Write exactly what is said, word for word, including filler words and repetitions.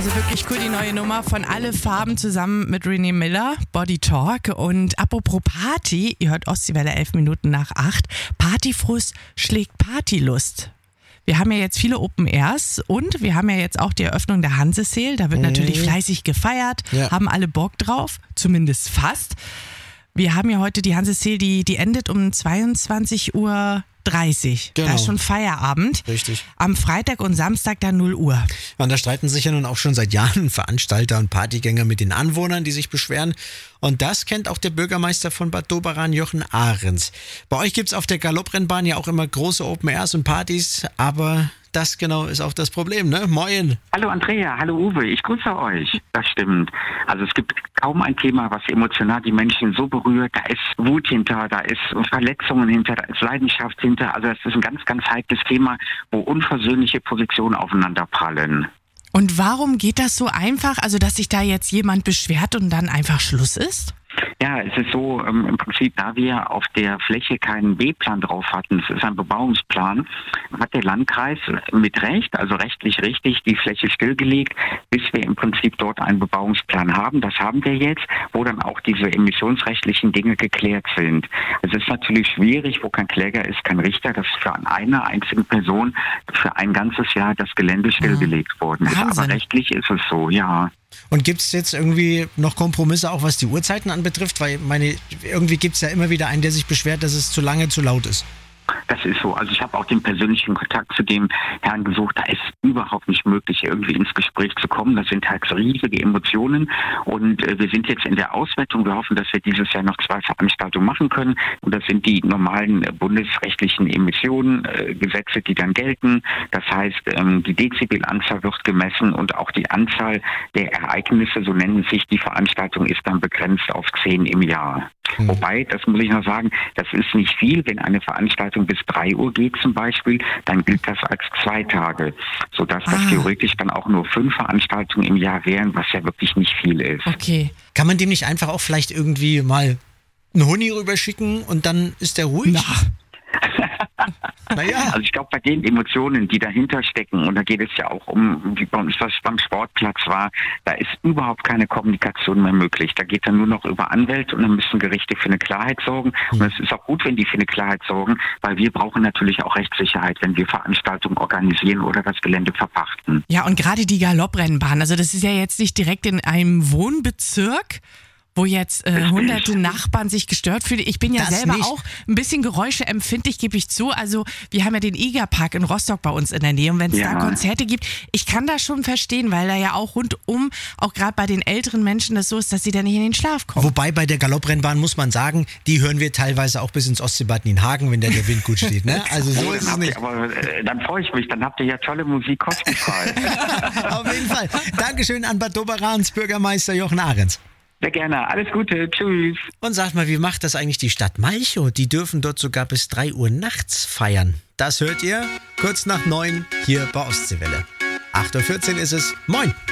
Also wirklich cool, die neue Nummer von Alle Farben zusammen mit René Miller, Body Talk. Und apropos Party, ihr hört Ostseewelle elf Minuten nach acht. Partyfrust schlägt Partylust. Wir haben ja jetzt viele Open Airs und wir haben ja jetzt auch die Eröffnung der Hanse-Sale. Da wird Mhm. natürlich fleißig gefeiert, Ja. haben alle Bock drauf, zumindest fast. Wir haben ja heute die Hanse-Sale, die, die endet um zweiundzwanzig Uhr dreißig. Genau. Da ist schon Feierabend. Richtig. Am Freitag und Samstag dann null Uhr. Und da streiten sich ja nun auch schon seit Jahren Veranstalter und Partygänger mit den Anwohnern, die sich beschweren. Und das kennt auch der Bürgermeister von Bad Doberan, Jochen Ahrens. Bei euch gibt's auf der Galopprennbahn ja auch immer große Open Airs und Partys, aber das genau ist auch das Problem, ne? Moin. Hallo Andrea, hallo Uwe, ich grüße euch. Das stimmt. Also es gibt kaum ein Thema, was emotional die Menschen so berührt. Da ist Wut hinter, da ist Verletzungen hinter, da ist Leidenschaft hinter. Also das ist ein ganz, ganz heikles Thema, wo unversöhnliche Positionen aufeinander prallen. Und warum geht das so einfach? Also, dass sich da jetzt jemand beschwert und dann einfach Schluss ist? Ja, es ist so, ähm, im Prinzip, da wir auf der Fläche keinen B-Plan drauf hatten, es ist ein Bebauungsplan, hat der Landkreis mit Recht, also rechtlich richtig, die Fläche stillgelegt, bis wir im Prinzip dort einen Bebauungsplan haben. Das haben wir jetzt, wo dann auch diese emissionsrechtlichen Dinge geklärt sind. Es ist natürlich schwierig, wo kein Kläger ist, kein Richter, dass für eine einzige Person für ein ganzes Jahr das Gelände stillgelegt worden ist. Wahnsinn. Aber rechtlich ist es so, ja. Und gibt's jetzt irgendwie noch Kompromisse, auch was die Uhrzeiten anbetrifft? Weil meine, irgendwie gibt's ja immer wieder einen, der sich beschwert, dass es zu lange, zu laut ist. Das ist so. Also ich habe auch den persönlichen Kontakt zu dem Herrn gesucht. Da ist überhaupt nicht möglich, irgendwie ins Gespräch zu kommen. Das sind halt riesige Emotionen. Und äh, wir sind jetzt in der Auswertung. Wir hoffen, dass wir dieses Jahr noch zwei Veranstaltungen machen können. Und das sind die normalen äh, bundesrechtlichen Emissionen-Gesetze, äh, die dann gelten. Das heißt, ähm, die Dezibelanzahl wird gemessen und auch die Anzahl der Ereignisse, so nennen sich die Veranstaltungen, ist dann begrenzt auf zehn im Jahr. Hm. Wobei, das muss ich noch sagen, das ist nicht viel. Wenn eine Veranstaltung bis drei Uhr geht zum Beispiel, dann gilt das als zwei Tage, sodass das Ah. theoretisch dann auch nur fünf Veranstaltungen im Jahr wären, was ja wirklich nicht viel ist. Okay. Kann man dem nicht einfach auch vielleicht irgendwie mal einen Huni rüberschicken und dann ist der ruhig? Na, Naja. Also ich glaube, bei den Emotionen, die dahinter stecken, und da geht es ja auch um, wie bei uns das beim Sportplatz war, da ist überhaupt keine Kommunikation mehr möglich. Da geht dann nur noch über Anwälte und dann müssen Gerichte für eine Klarheit sorgen. Und es ist auch gut, wenn die für eine Klarheit sorgen, weil wir brauchen natürlich auch Rechtssicherheit, wenn wir Veranstaltungen organisieren oder das Gelände verpachten. ja, und gerade die Galopprennbahn, also das ist ja jetzt nicht direkt in einem Wohnbezirk, wo jetzt äh, hunderte Nachbarn sich gestört fühlen. Ich bin ja Das selber nicht. auch ein bisschen geräuscheempfindlich, gebe ich zu. Also wir haben ja den Igerpark in Rostock bei uns in der Nähe. Und wenn es Ja. da Konzerte gibt, ich kann das schon verstehen, weil da ja auch rundum, auch gerade bei den älteren Menschen, das so ist, dass sie da nicht in den Schlaf kommen. Wobei bei der Galopprennbahn muss man sagen, die hören wir teilweise auch bis ins Ostseebad Nienhagen, wenn da der Wind gut steht. Ne? Also so Oh, ist dann es habt ihr nicht. aber, äh, dann freue ich mich, dann habt ihr ja tolle Musik kostenfrei. Auf jeden Fall. Dankeschön an Bad Doberans Bürgermeister Jochen Ahrens. Sehr gerne, alles Gute, tschüss. Und sag mal, wie macht das eigentlich die Stadt Malchow? Die dürfen dort sogar bis drei Uhr nachts feiern. Das hört ihr kurz nach neun hier bei Ostseewelle. acht Uhr vierzehn ist es. Moin!